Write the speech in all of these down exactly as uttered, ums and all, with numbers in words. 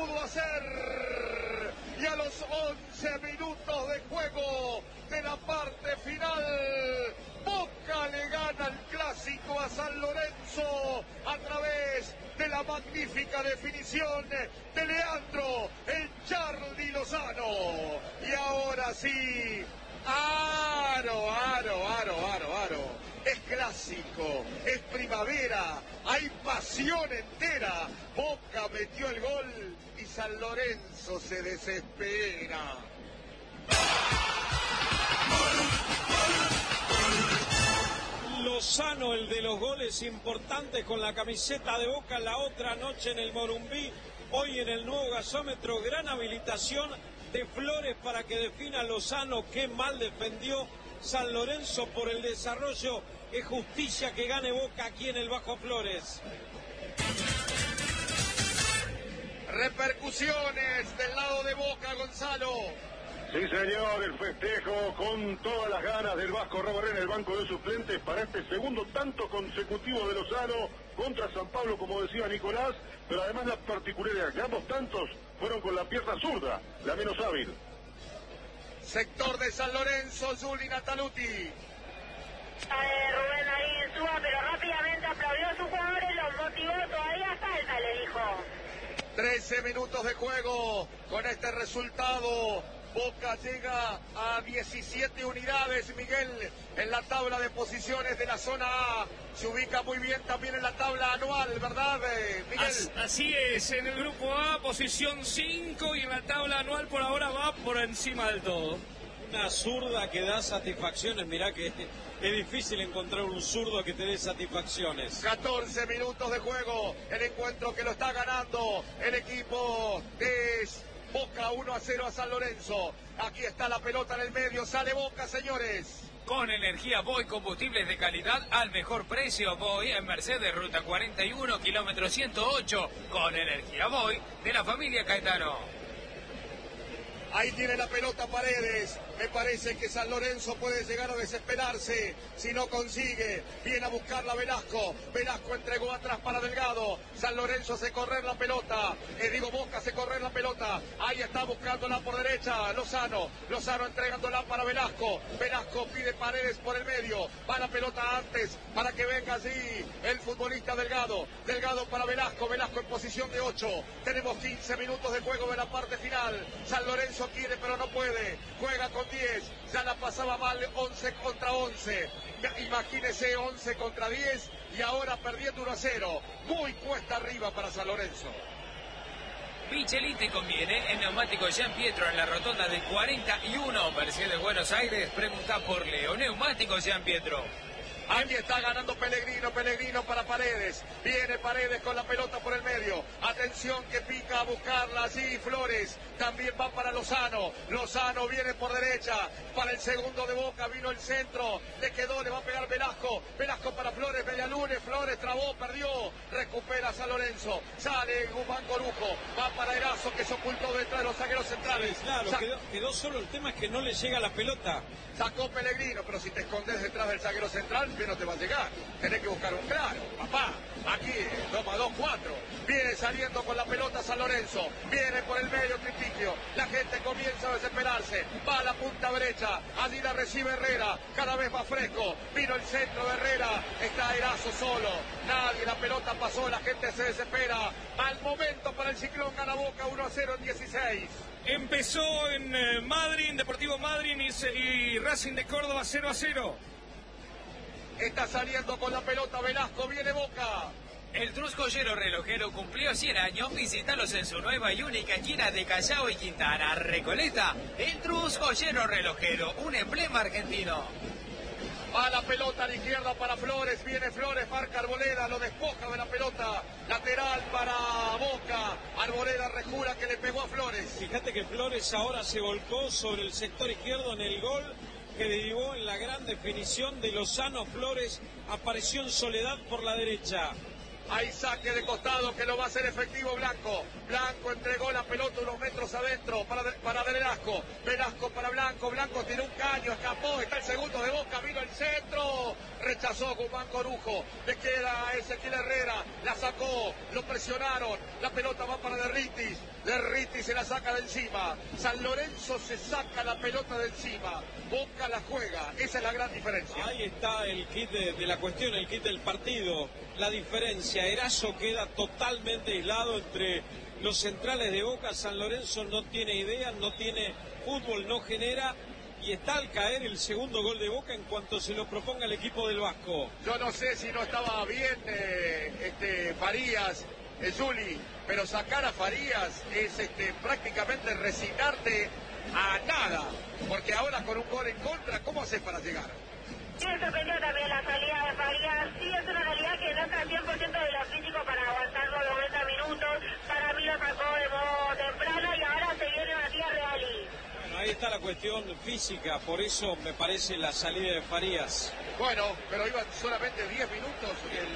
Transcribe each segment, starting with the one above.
pudo hacer. Y a los once minutos de juego de la parte final, Boca le gana el clásico a San Lorenzo a través de la magnífica definición de Leandro el Charly Lozano. Y ahora sí, aro, aro, aro, aro, aro. Es clásico, es primavera, hay pasión entera. Boca metió el gol y San Lorenzo se desespera. Lozano, el de los goles importantes con la camiseta de Boca la otra noche en el Morumbí, hoy en el nuevo gasómetro, gran habilitación de Flores para que defina Lozano. Qué mal defendió San Lorenzo por el desarrollo. Es justicia que gane Boca aquí en el Bajo Flores. Repercusiones del lado de Boca, Gonzalo. Sí, señor, el festejo con todas las ganas del Vasco Rabarré en el banco de suplentes para este segundo tanto consecutivo de Lozano contra San Pablo, como decía Nicolás, pero además la particularidad que ambos tantos fueron con la pierna zurda, la menos hábil. Sector de San Lorenzo, Juli Nataluti. Eh, Rubén ahí suba, pero rápidamente aplaudió a sus jugadores, los motivó, todavía falta, le dijo. trece minutos de juego con este resultado. Boca llega a diecisiete unidades, Miguel, en la tabla de posiciones de la zona A. Se ubica muy bien también en la tabla anual, ¿verdad, Miguel? As, así es, en el grupo A, posición cinco, y en la tabla anual por ahora va por encima del todo. Una zurda que da satisfacciones, mirá que es difícil encontrar un zurdo que te dé satisfacciones. catorce minutos de juego, el encuentro que lo está ganando el equipo de Boca, uno a cero a San Lorenzo. Aquí está la pelota en el medio, sale Boca, señores. Con energía Boy, combustibles de calidad al mejor precio. Boy en Mercedes, ruta cuarenta y uno, kilómetro ciento ocho. Con energía Boy de la familia Caetano. Ahí tiene la pelota Paredes. Me parece que San Lorenzo puede llegar a desesperarse si no consigue. Viene a buscarla Velasco. Velasco entregó atrás para Delgado. San Lorenzo hace correr la pelota. Eh, digo, Boca hace correr la pelota. Ahí está buscándola por derecha Lozano. Lozano entregándola para Velasco. Velasco pide Paredes por el medio. Va la pelota antes para que venga allí el futbolista Delgado. Delgado para Velasco. Velasco en posición de ocho. Tenemos quince minutos de juego de la parte final. San Lorenzo quiere pero no puede. Juega con diez. Ya la pasaba mal once contra once. Imagínese once contra diez y ahora perdiendo uno a cero. Muy cuesta arriba para San Lorenzo. Michelin te conviene. En neumático Jean Pietro en la rotonda de cuarenta y uno. Mercedes Buenos Aires. Pregunta por Leo. Neumático Jean Pietro. Ahí está ganando Pellegrino, Pellegrino para Paredes. Viene Paredes con la pelota por el medio. Atención que pica a buscarla allí Flores. También va para Lozano. Lozano viene por derecha. Para el segundo de Boca vino el centro. Le quedó, le va a pegar Velasco. Velasco para Flores, Medialunes. Flores trabó, perdió. Recupera San Lorenzo. Sale Guzmán Corujo. Va para Erazo que se ocultó detrás de los zagueros centrales. Claro, Sa quedó, quedó solo. El tema es que no le llega la pelota. Sacó Pellegrino, pero si te escondes detrás del zaguero central, que no te va a llegar. Tenés que buscar un claro, papá. Aquí, dos más dos, cuatro. Viene saliendo con la pelota San Lorenzo. Viene por el medio Tripiquio. La gente comienza a desesperarse. Va a la punta derecha. Allí la recibe Herrera. Cada vez más fresco. Vino el centro de Herrera. Está Erazo solo. Nadie. La pelota pasó. La gente se desespera. Al momento para el Ciclón gana Boca uno a cero en dieciséis. Empezó en eh, Madrid, Deportivo Madrid y, y Racing de Córdoba cero a cero. Está saliendo con la pelota Velasco, viene Boca. El Truscollero Relojero cumplió cien años. Visítalos en su nueva y única esquina de Callao y Quintana, Recoleta. El Truscollero Relojero, un emblema argentino. Va la pelota a la izquierda para Flores, viene Flores, marca Arboleda, lo despoja de la pelota, lateral para Boca, Arboleda rejura que le pegó a Flores. Fíjate que Flores ahora se volcó sobre el sector izquierdo en el gol que derivó en la gran definición de Lozano. Flores apareció en soledad por la derecha. Hay saque de costado que lo va a hacer efectivo Blanco. Blanco entregó la pelota unos metros adentro para, para Velasco. Velasco para Blanco. Blanco tiró un caño, escapó. Está el segundo de Boca. Vino el centro. Rechazó Guzmán Corujo. Le queda a Ezequiel Herrera. La sacó. Lo presionaron. La pelota va para Derritis. Cerriti se la saca de encima. San Lorenzo se saca la pelota de encima. Boca la juega. Esa es la gran diferencia. Ahí está el kit de, de la cuestión, el kit del partido. La diferencia. Erazo queda totalmente aislado entre los centrales de Boca. San Lorenzo no tiene idea, no tiene fútbol, no genera. Y está al caer el segundo gol de Boca en cuanto se lo proponga el equipo del Vasco. Yo no sé si no estaba bien eh, este, Farías, eh, Juli, pero sacar a Farías es este, prácticamente resignarte a nada. Porque ahora con un gol en contra, ¿cómo haces para llegar? Sí, sorprendió también la salida de Farías. Sí, es una realidad que no está al cien por ciento de lo físico para aguantar los noventa minutos. Para mí lo sacó de modo temprano y ahora se viene Matías Reali. Bueno, ahí está la cuestión física, por eso me parece la salida de Farías. Bueno, pero iban solamente diez minutos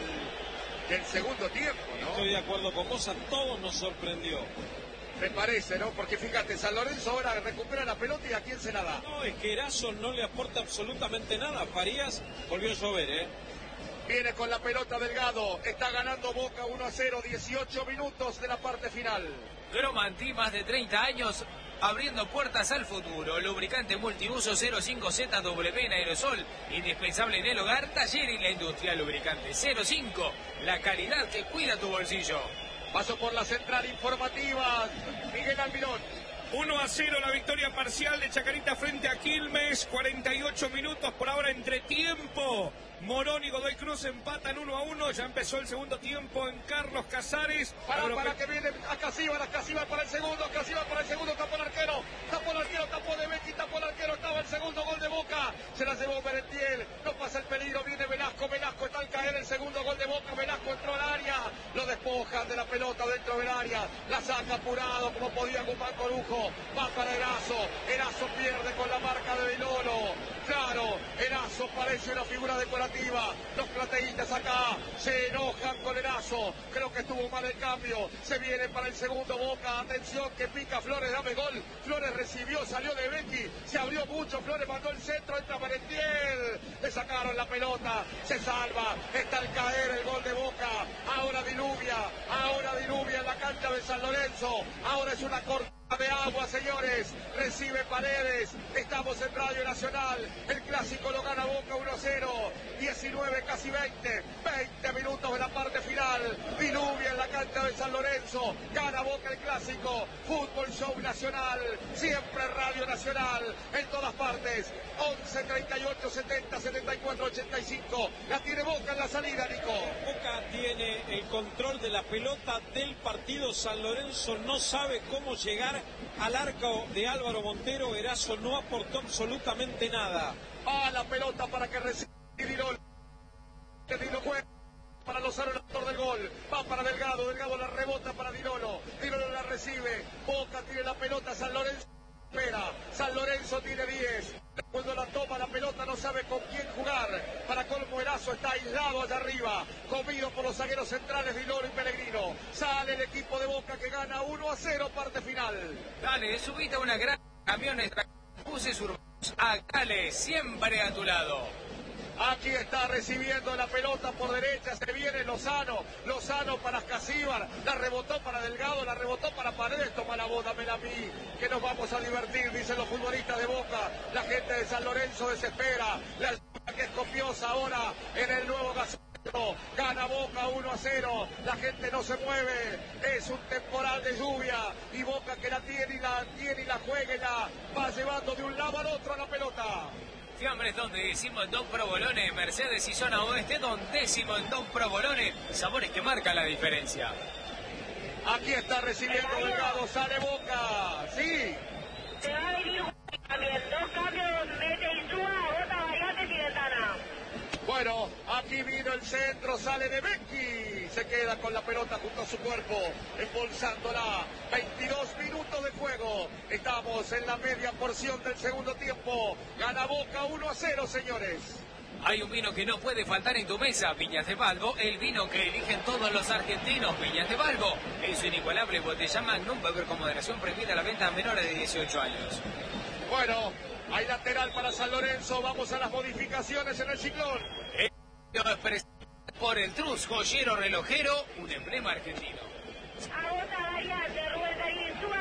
del, del segundo tiempo, ¿no? Estoy de acuerdo con vos, a todos nos sorprendió. Me parece, ¿no? Porque fíjate, San Lorenzo ahora recupera la pelota y ¿a quién se la da? No, es que Erazo no le aporta absolutamente nada. Farías volvió a llover, ¿eh? Viene con la pelota Delgado, está ganando Boca uno a cero, dieciocho minutos de la parte final. Gromanti, más de treinta años, abriendo puertas al futuro. Lubricante multiuso cero cinco Z W en aerosol, indispensable en el hogar, taller y la industria. Lubricante cero cinco, la calidad que cuida tu bolsillo. Paso por la central informativa, Miguel Almirón. uno a cero la victoria parcial de Chacarita frente a Quilmes, cuarenta y ocho minutos por ahora entre tiempo. Morón y Godoy Cruz empatan uno a uno, ya empezó el segundo tiempo en Carlos Casares. Para, para que viene a Casíbar, a Casíbar para el segundo, Casíbar para el segundo, tapó el arquero, tapó el arquero, tapó de Becky, tapó el arquero, estaba el segundo gol de Boca, se la llevó Merentiel, no pasa el peligro, viene Velasco, Velasco está al caer el segundo gol de Boca, Velasco entró al área, lo despojan de la pelota dentro del área, la saca apurado como podía Guzmán Corujo, va para Erazo, Erazo pierde con la marca de Vilolo, claro, Erazo parece una figura decorativa. Los plateístas acá se enojan con Erazo. Creo que estuvo mal el cambio. Se viene para el segundo Boca. Atención que pica Flores, dame gol. Flores recibió, salió de Becky. Se abrió mucho. Flores mandó el centro. Entra Merentiel. Le sacaron la pelota. Se salva. Está al caer el gol de Boca. Ahora diluvia. Ahora diluvia en la cancha de San Lorenzo. Ahora es una corta de agua, señores. Recibe Paredes. Estamos en Radio Nacional. El clásico lo gana Boca uno a cero. diecinueve, casi veinte. veinte minutos de la parte final. Diluvia en la cancha de San Lorenzo. Gana Boca el clásico. Fútbol Show Nacional. Siempre Radio Nacional. En todas partes. once, treinta y ocho, setenta, setenta y cuatro, ochenta y cinco. La tiene Boca en la salida, Nico. Boca tiene el control de la pelota del partido. San Lorenzo no sabe cómo llegar al arco de Álvaro Montero. Erazo no aportó absolutamente nada. Ah, la pelota para que reciba Dilolo. Dilolo juega para Lozano, el autor del gol. Va para Delgado. Delgado la rebota para Dilolo. Dilolo la recibe. Boca tiene la pelota. San Lorenzo espera. San Lorenzo tiene diez. Cuando la toma la pelota no sabe con quién jugar. Para colmo Erazo está aislado allá arriba. Comido por los zagueros centrales Dilolo y Pellegrino. Sale el equipo de Boca que gana uno a cero parte final. Dale, subite a una gran camiones, buses urbanos. Acale, siempre a tu lado. Aquí está recibiendo la pelota por derecha, se viene Lozano, Lozano para Casíbar, la rebotó para Delgado, la rebotó para Paredes, toma la boda, dámela a mí, que nos vamos a divertir, dicen los futbolistas de Boca, la gente de San Lorenzo desespera, la lluvia que es copiosa ahora en el nuevo gasómetro, gana Boca uno a cero, la gente no se mueve, es un temporal de lluvia, y Boca que la tiene y la tiene y la juega y la va llevando de un lado al otro a la pelota. Fiambres donde decimos en Don Provolone, Mercedes y zona oeste, dondécimo en Don Provolone, sabores que marcan la diferencia. Aquí está recibiendo Delgado, sale Boca, sí. Se va a venir también, dos cambios, mete y suba, bota variantes y ventana. Bueno, aquí vino el centro, sale de Becky, se queda con la pelota junto a su cuerpo, embolsándola, veintidós minutos de juego, estamos en la media porción del segundo tiempo, gana Boca uno a cero, señores. Hay un vino que no puede faltar en tu mesa, Viñas de Balbo, el vino que eligen todos los argentinos, Viñas de Balbo, en su inigualable botella Magnum, beber con moderación, prohibida la venta a menores de dieciocho años. Bueno, hay lateral para San Lorenzo, vamos a las modificaciones en el ciclón. Por el Trus, joyero relojero, un emblema argentino. A bota variante, Rubén Darín, suba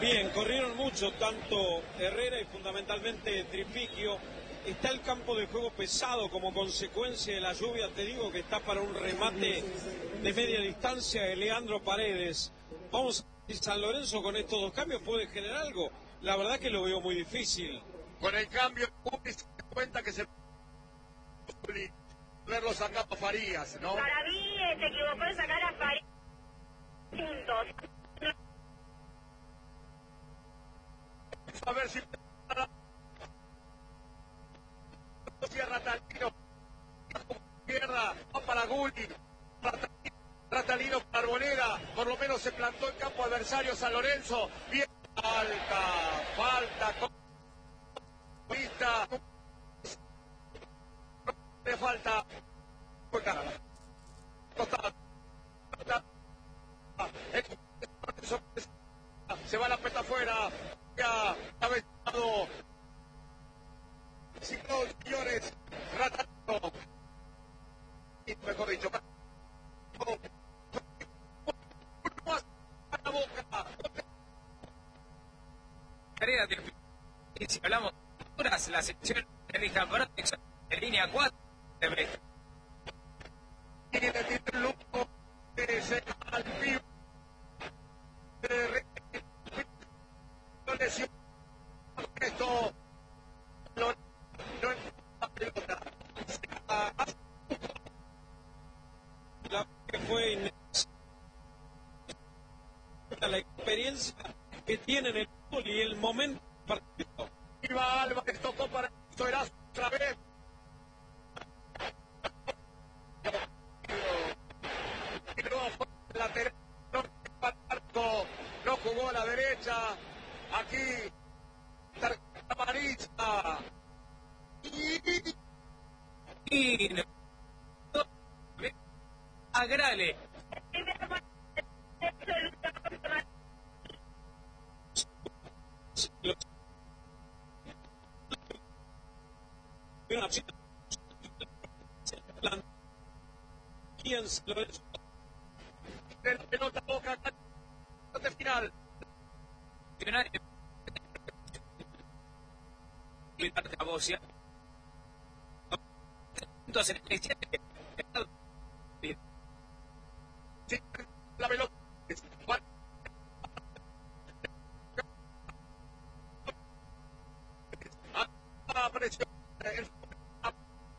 Bien, corrieron mucho, tanto Herrera y fundamentalmente Tripiquio. Está el campo de juego pesado como consecuencia de la lluvia. Te digo que está para un remate de media distancia de Leandro Paredes. Vamos a ver si San Lorenzo con estos dos cambios puede generar algo. La verdad que lo veo muy difícil. Con el cambio, se cuenta que se verlo sacado a Farías, ¿no? Para mí eh, se equivocó en sacar a Farías juntos. A ver si cierra Talino, izquierda, va para Gulli, Ratalino para Arboleda, por lo menos se plantó el campo adversario San Lorenzo, bien, falta, falta, vista, le falta, se va la peta afuera, ya ha vetado. Si no, señores, Ratalino, mejor dicho, a la boca. Tarea de... Si hablamos de horas, la sección de Rija Protección en línea cuatro. Tiene el lujo de ser al vivo. Esto no es la pelota. La que fue la experiencia que tiene en el fútbol y el momento partido. Iba Álvarez, tocó para Soerazo otra vez. Lateral, no, no jugó a la derecha. Aquí, tarjeta amarilla. Y... Y... Agrale. ¿Quién se lo es? De la pelota boca de final. A vos, ¿ya? Entonces,